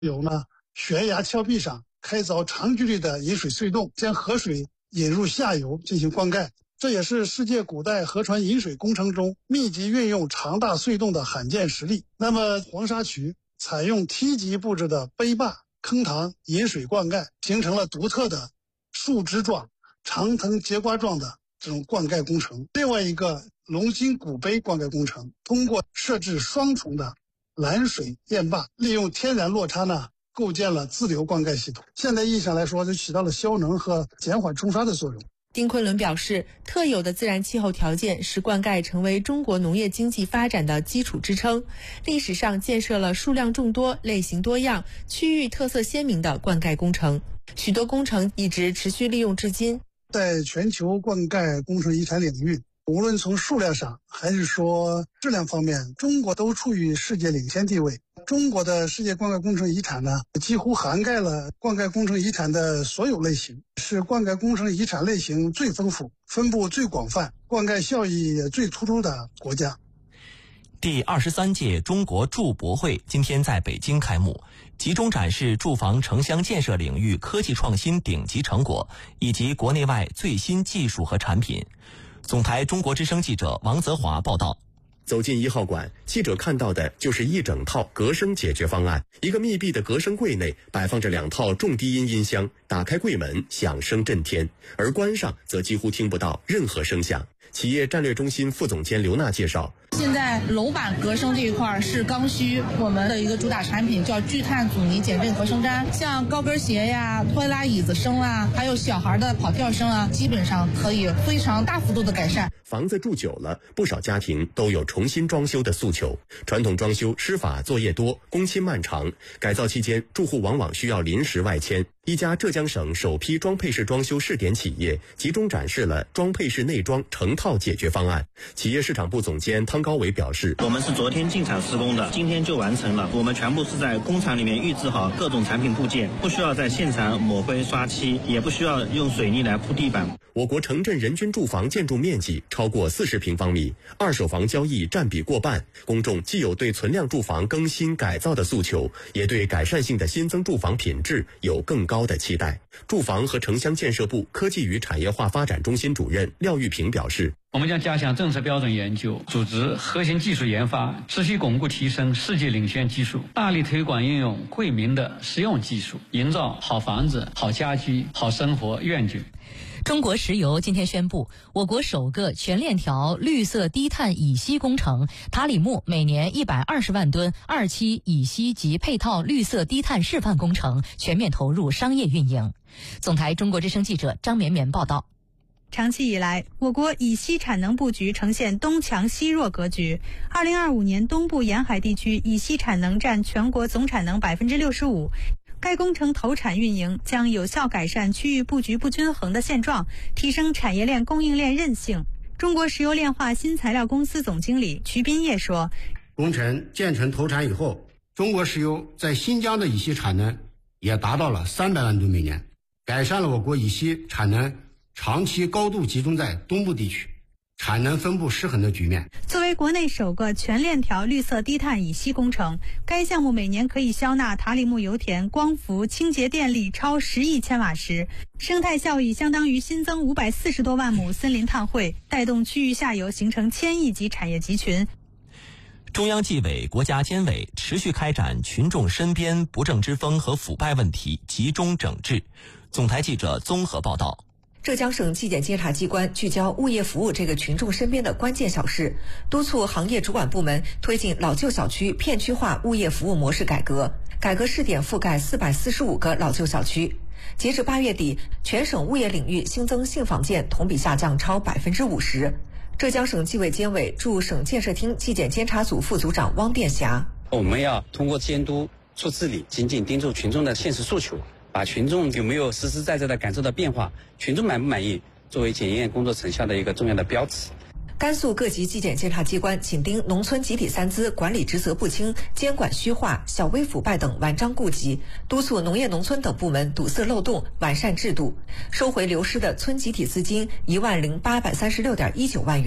有呢悬崖峭壁上开凿长距离的引水隧洞，将河水引入下游进行灌溉。这也是世界古代河船引水工程中密集运用长大隧洞的罕见实例。那么黄沙渠采用梯级布置的碑坝、坑塘引水灌溉，形成了独特的树枝状、长藤节瓜状的这种灌溉工程。另外一个龙兴古碑灌溉工程，通过设置双重的拦水堰坝，利用天然落差呢，构建了自流灌溉系统。现代意义上来说，就起到了消能和减缓冲刷的作用。 丁昆仑表示，特有的自然气候条件使灌溉成为中国农业经济发展的基础支撑。历史上建设了数量众多、类型多样、区域特色鲜明的灌溉工程，许多工程一直持续利用至今。 在全球灌溉工程遗产领域，无论从数量上还是说质量方面，中国都处于世界领先地位。中国的世界灌溉工程遗产呢，几乎涵盖了灌溉工程遗产的所有类型，是灌溉工程遗产类型最丰富、分布最广泛、灌溉效益也最突出的国家。 第23届中国住博会今天在北京开幕，集中展示住房城乡建设领域科技创新顶级成果以及国内外最新技术和产品。总台中国之声记者王泽华报道。 走进1号馆，记者看到的就是一整套隔声解决方案。一个密闭的隔声柜内摆放着2套重低音音箱，打开柜门响声震天，而关上则几乎听不到任何声响。企业战略中心副总监刘娜介绍， 现在楼板隔声这一块是刚需，我们的一个主打产品叫聚碳阻尼减震隔声毡，像高跟鞋呀、拖拉椅子声啊，还有小孩的跑跳声啊，基本上可以非常大幅度的改善。 房子住久了，不少家庭都有重新装修的诉求。传统装修施法作业多，工期漫长，改造期间住户往往需要临时外迁。一家浙江省首批装配式装修试点企业集中展示了装配式内装成套解决方案。企业市场部总监汤高伟表示， 我们是昨天进场施工的，今天就完成了。我们全部是在工厂里面预制好各种产品部件，不需要在现场抹灰刷漆，也不需要用水泥来铺地板。 我国城镇人均住房建筑面积超过40平方米，二手房交易占比过半。公众既有对存量住房更新改造的诉求，也对改善性的新增住房品质有更高的期待。住房和城乡建设部科技与产业化发展中心主任廖玉平表示， 我们将加强政策标准研究，组织核心技术研发，持续巩固提升世界领先技术，大力推广应用惠民的实用技术，营造好房子、好家居、好生活愿景。 中国石油今天宣布，我国首个全链条绿色低碳乙烯工程塔里木每年120万吨2期乙烯及配套绿色低碳示范工程全面投入商业运营。总台中国之声记者张绵绵报道。 长期以来，我国乙烯产能布局呈现东强西弱格局。2025年东部沿海地区乙烯产能占全国总产能65%。该工程投产运营将有效改善区域布局不均衡的现状，提升产业链供应链韧性。中国石油炼化新材料公司总经理瞿斌业说， 工程建成投产以后，中国石油在新疆的乙烯产能也达到了300万吨每年，改善了我国乙烯产能长期高度集中在东部地区，产能分布失衡的局面。 作为国内首个全链条绿色低碳乙烯工程，该项目每年可以消纳塔里木油田光伏清洁电力超10亿千瓦时，生态效益相当于新增540多万亩森林碳汇，带动区域下游形成1000亿级产业集群。 中央纪委国家监委持续开展群众身边不正之风和腐败问题集中整治。总台记者综合报道。 浙江省纪检监察机关聚焦物业服务这个群众身边的关键小事，督促行业主管部门推进老旧小区片区化物业服务模式改革，改革试点覆盖445个老旧小区。截至8月底，全省物业领域新增信访件同比下降超50%。浙江省纪委监委驻省建设厅纪检监察组副组长汪殿霞： 我们要通过监督促治理，紧紧盯住群众的现实诉求，把群众有没有实实在在的感受到变化，群众满不满意，作为检验工作成效的一个重要的标尺。 甘肃各级纪检监察机关紧盯农村集体三资管理职责不清、监管虚化、小微腐败等顽瘴痼疾，督促农业农村等部门堵塞漏洞，完善制度，收回流失的村集体资金10836.19万元。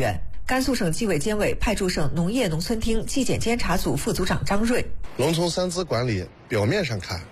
甘肃省纪委监委派驻省农业农村厅纪检监察组副组长张瑞。 农村三资管理表面上看